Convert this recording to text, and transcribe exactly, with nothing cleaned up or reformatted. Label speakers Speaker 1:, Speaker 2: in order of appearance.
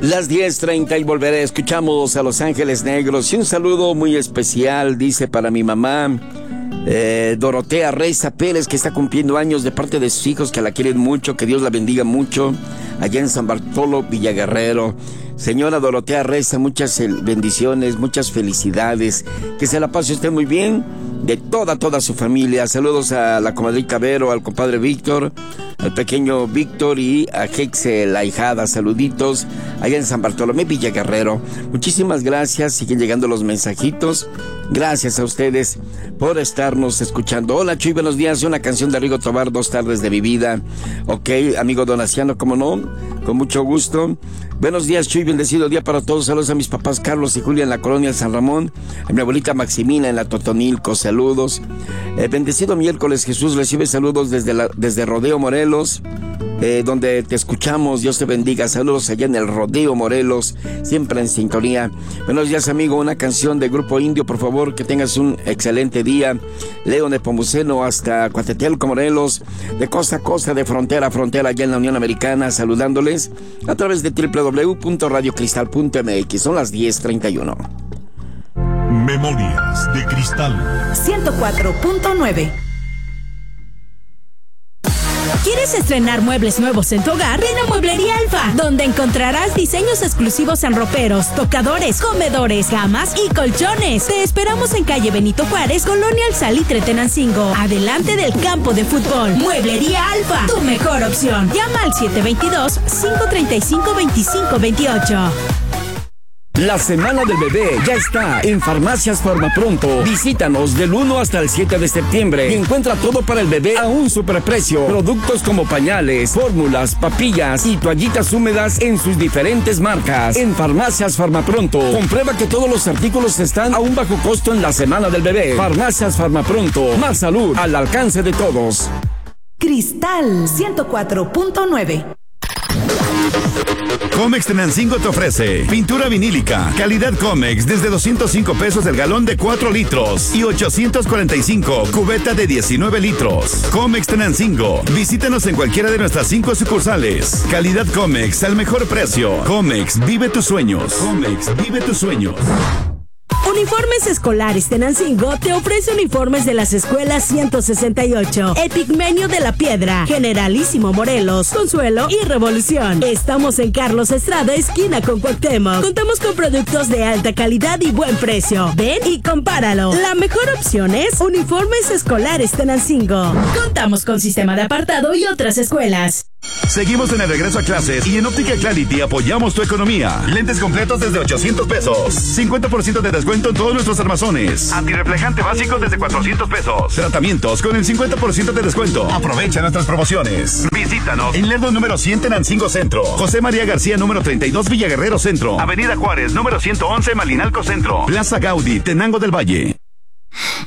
Speaker 1: Las diez treinta y volveré. Escuchamos a Los Ángeles Negros. Y un saludo muy especial, dice, para mi mamá, eh, Dorotea Reza Pérez, que está cumpliendo años, de parte de sus hijos, que la quieren mucho. Que Dios la bendiga mucho, allá en San Bartolo, Villaguerrero. Señora Dorotea Reza, muchas bendiciones, muchas felicidades. Que se la pase usted muy bien, de toda, toda su familia. Saludos a la comadrita Vero, al compadre Víctor, al pequeño Víctor y a Hexe, la hijada. Saluditos allá en San Bartolomé, Villaguerrero. Muchísimas gracias. Siguen llegando los mensajitos. Gracias a ustedes por estarnos escuchando. Hola, Chuy, buenos días. Una canción de Rigo Tobar, Dos tardes de mi vida. Ok, amigo Donaciano, ¿cómo no? Con mucho gusto. Buenos días, Chuy, bendecido día para todos. Saludos a mis papás Carlos y Julia en la colonia San Ramón, a mi abuelita Maximina en la Totonilco. Saludos. Eh, bendecido miércoles, Jesús recibe saludos desde, la, desde Rodeo Morelos, eh, donde te escuchamos. Dios te bendiga. Saludos allá en el Rodeo Morelos, siempre en sintonía. Buenos días, amigo. Una canción de Grupo Indio, por favor. Que tengas un excelente día. León de Pomuceno hasta Coatetelco, Morelos, de costa a costa, de frontera a frontera, allá en la Unión Americana, saludándoles a través de doble u doble u doble u punto radio cristal punto m x. Son las diez treinta y uno.
Speaker 2: Memorias de Cristal
Speaker 3: ciento cuatro punto nueve. ¿Quieres estrenar muebles nuevos en tu hogar? Ven a Mueblería Alfa, donde encontrarás diseños exclusivos en roperos, tocadores, comedores, camas y colchones. Te esperamos en calle Benito Juárez, Colonia El Salitre, Tenancingo, adelante del campo de fútbol. Mueblería Alfa, tu mejor opción. Llama al siete dos dos, cinco tres cinco, dos cinco dos ocho.
Speaker 1: La semana del bebé ya está en Farmacias Farmapronto. Visítanos del uno hasta el siete de septiembre y encuentra todo para el bebé a un superprecio. Productos como pañales, fórmulas, papillas y toallitas húmedas en sus diferentes marcas. En Farmacias Farmapronto, comprueba que todos los artículos están a un bajo costo en la semana del bebé. Farmacias Farmapronto, más salud al alcance de todos.
Speaker 3: Cristal ciento cuatro punto nueve.
Speaker 2: Comex Tenancingo te ofrece pintura vinílica, calidad Comex, desde doscientos cinco pesos el galón de cuatro litros y ochocientos cuarenta y cinco cubeta de diecinueve litros. Comex Tenancingo, visítanos en cualquiera de nuestras cinco sucursales. Calidad Comex al mejor precio. Comex, vive tus sueños. Comex, vive tus sueños.
Speaker 3: Uniformes Escolares Tenancingo te ofrece uniformes de las escuelas ciento sesenta y ocho, Epigmenio de la Piedra, Generalísimo Morelos, Consuelo y Revolución. Estamos en Carlos Estrada, esquina con Cuauhtémoc. Contamos con productos de alta calidad y buen precio. Ven y compáralo. La mejor opción es Uniformes Escolares Tenancingo. Contamos con sistema de apartado y otras escuelas.
Speaker 2: Seguimos en el regreso a clases y en Óptica Clarity apoyamos tu economía. Lentes completos desde ochocientos pesos. cincuenta por ciento de descuento en todos nuestros armazones. Antirreflejante básico desde cuatrocientos pesos. Tratamientos con el cincuenta por ciento de descuento. Aprovecha nuestras promociones. Visítanos en Lerdo número cien Tenancingo Centro. José María García número treinta y dos Villaguerrero Centro. Avenida Juárez número ciento once Malinalco Centro. Plaza Gaudí, Tenango del Valle.